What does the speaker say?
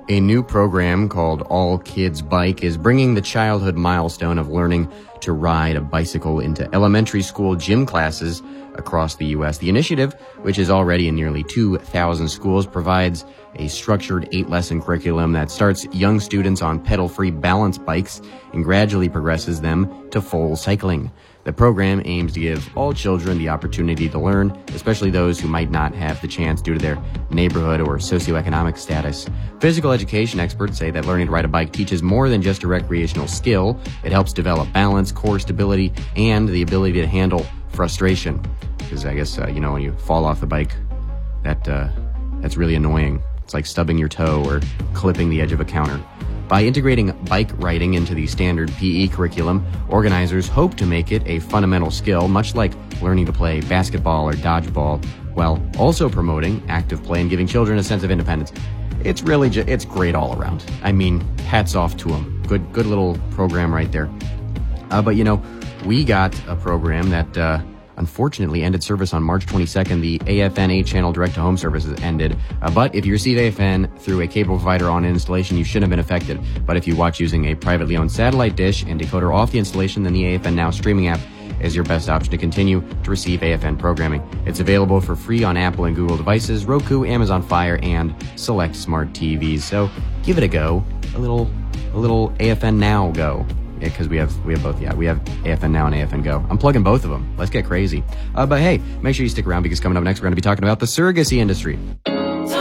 A new program called All Kids Bike is bringing the childhood milestone of learning to ride a bicycle into elementary school gym classes across the U.S. The initiative, which is already in nearly 2,000 schools, provides a structured 8-lesson curriculum that starts young students on pedal-free balance bikes and gradually progresses them to full cycling. The program aims to give all children the opportunity to learn, especially those who might not have the chance due to their neighborhood or socioeconomic status. Physical education experts say that learning to ride a bike teaches more than just a recreational skill. It helps develop balance, core stability, and the ability to handle frustration. Because I guess, when you fall off the bike, that's really annoying. It's like stubbing your toe or clipping the edge of a counter. By integrating bike riding into the standard PE curriculum, organizers hope to make it a fundamental skill, much like learning to play basketball or dodgeball, while also promoting active play and giving children a sense of independence. It's really it's great all around. I mean, hats off to them. Good little program right there. But we got a program that unfortunately ended service on March 22nd. The AFN 8-channel direct-to-home services ended. But if you receive AFN through a cable provider on installation, you shouldn't have been affected. But if you watch using a privately owned satellite dish and decoder off the installation, then the AFN Now streaming app is your best option to continue to receive AFN programming. It's available for free on Apple and Google devices, Roku, Amazon Fire, and select smart TVs. So give it a go. A little AFN Now go. Because we have both. Yeah, we have AFN Now and AFN Go. I'm plugging both of them. Let's get crazy. But hey, make sure you stick around because coming up next, we're going to be talking about the surrogacy industry.